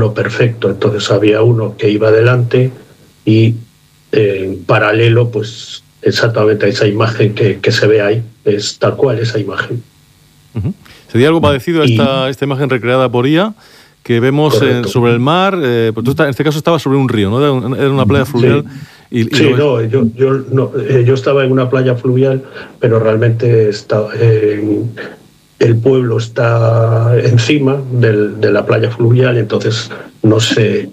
ángulo perfecto. Entonces había uno que iba adelante y en paralelo, pues exactamente esa imagen que se ve ahí, es tal cual esa imagen. Uh-huh. ¿Sería algo parecido a esta imagen recreada por IA que vemos sobre el mar? Pues tú en este caso estabas sobre un río, ¿no? Era una playa fluvial. Sí, yo estaba en una playa fluvial, pero realmente el pueblo está encima de la playa fluvial, entonces no sé,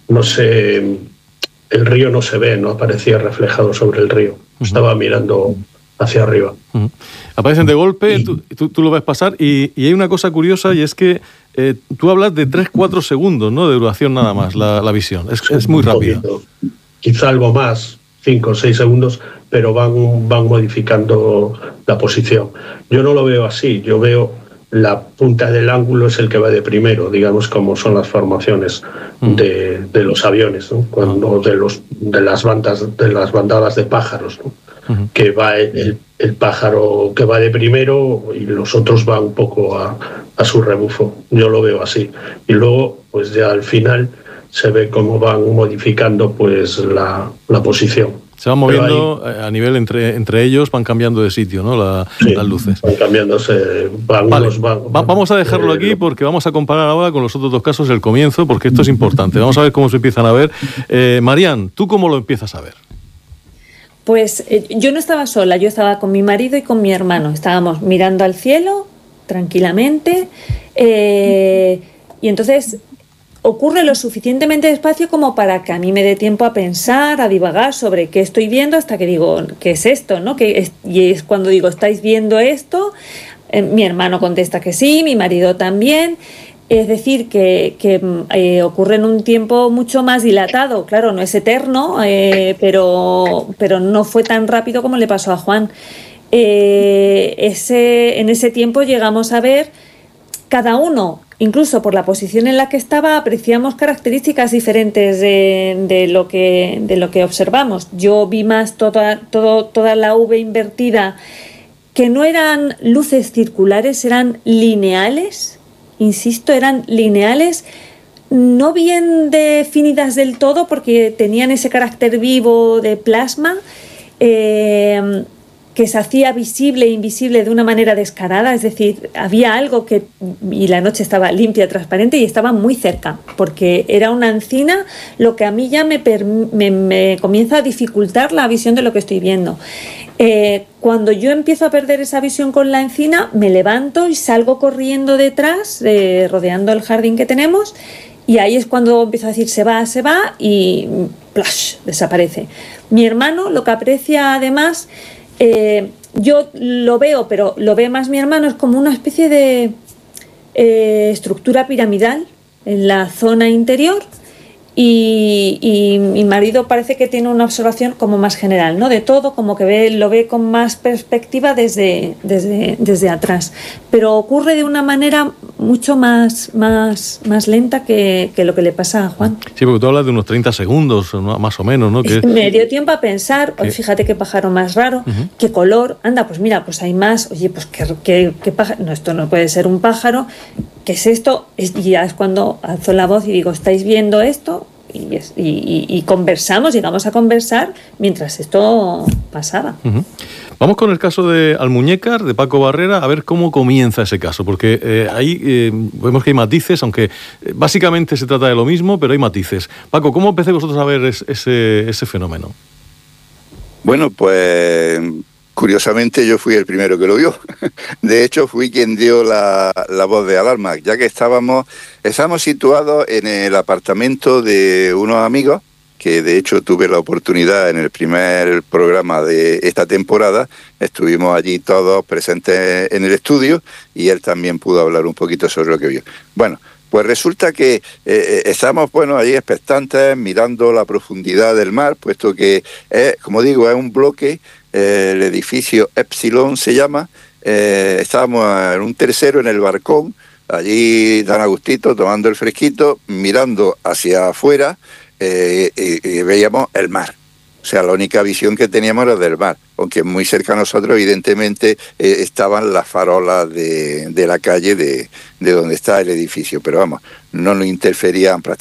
el río no se ve, no aparecía reflejado sobre el río. Uh-huh. Estaba mirando hacia arriba. Uh-huh. Aparecen de golpe, tú lo ves pasar y hay una cosa curiosa, y es que tú hablas de 3-4 segundos, ¿no?, de duración nada más, la visión. Es muy rápida. Quizá algo más, 5 o 6 segundos, pero van modificando la posición. Yo no lo veo así, yo veo la punta del ángulo es el que va de primero, digamos, como son las formaciones de los aviones, ¿no? De las bandadas de pájaros, ¿no? Uh-huh. Que va el pájaro que va de primero y los otros van un poco a su rebufo. Yo lo veo así. Y luego, pues ya al final se ve cómo van modificando pues la posición. Se van moviendo a nivel entre ellos, van cambiando de sitio, ¿no? Las luces. Van cambiándose. Vamos a dejarlo aquí porque vamos a comparar ahora con los otros dos casos el comienzo, porque esto es importante. Vamos a ver cómo se empiezan a ver. Marian, ¿tú cómo lo empiezas a ver? Pues yo no estaba sola, yo estaba con mi marido y con mi hermano. Estábamos mirando al cielo tranquilamente y entonces ocurre lo suficientemente despacio como para que a mí me dé tiempo a pensar, a divagar sobre qué estoy viendo, hasta que digo, ¿qué es esto?, ¿no? Y es cuando digo, ¿estáis viendo esto? Mi hermano contesta que sí, mi marido también. Es decir, que ocurre en un tiempo mucho más dilatado. Claro, no es eterno, pero no fue tan rápido como le pasó a Juan. En ese tiempo llegamos a ver cada uno, incluso por la posición en la que estaba, apreciamos características diferentes de lo que observamos. Yo vi más toda la V invertida, que no eran luces circulares, eran lineales. Insisto, eran lineales, no bien definidas del todo porque tenían ese carácter vivo de plasma que se hacía visible e invisible de una manera descarada, es decir, había algo y la noche estaba limpia, transparente y estaba muy cerca, porque era una encina, lo que a mí ya me comienza a dificultar la visión de lo que estoy viendo. Cuando yo empiezo a perder esa visión con la encina, me levanto y salgo corriendo detrás, rodeando el jardín que tenemos, y ahí es cuando empiezo a decir se va y ¡plash!, desaparece. Mi hermano lo que aprecia además, yo lo veo, pero lo ve más mi hermano, es como una especie de estructura piramidal en la zona interior. Y mi marido parece que tiene una observación como más general, ¿no?, de todo, como que lo ve con más perspectiva desde atrás, pero ocurre de una manera mucho más lenta que lo que le pasa a Juan. Sí, porque tú hablas de unos 30 segundos, más o menos, ¿no? Me dio tiempo a pensar, fíjate qué pájaro más raro, qué color, anda, pues mira, pues hay más, oye, pues qué pájaro, no, esto no puede ser un pájaro, ¿qué es esto? Y ya es cuando alzo la voz y digo, ¿estáis viendo esto? Y conversamos, llegamos a conversar mientras esto pasaba. Uh-huh. Vamos con el caso de Almuñécar, de Paco Barrera, a ver cómo comienza ese caso, porque ahí vemos que hay matices, aunque básicamente se trata de lo mismo, pero hay matices. Paco, ¿cómo empecé vosotros a ver ese fenómeno? Bueno, pues curiosamente yo fui el primero que lo vio. De hecho, fui quien dio la voz de alarma, ya que estábamos situados en el apartamento de unos amigos, que de hecho tuve la oportunidad en el primer programa de esta temporada. Estuvimos allí todos presentes en el estudio y él también pudo hablar un poquito sobre lo que vio. Bueno, pues resulta que estamos, allí expectantes, mirando la profundidad del mar, puesto que, como digo, es un bloque. El edificio Epsilon se llama. Estábamos en un tercero en el balcón, allí tan a gustito, tomando el fresquito, mirando hacia afuera, y veíamos el mar. O sea, la única visión que teníamos era del mar, aunque muy cerca a nosotros, evidentemente, estaban las farolas de la calle de donde está el edificio, pero vamos, no nos interferían prácticamente.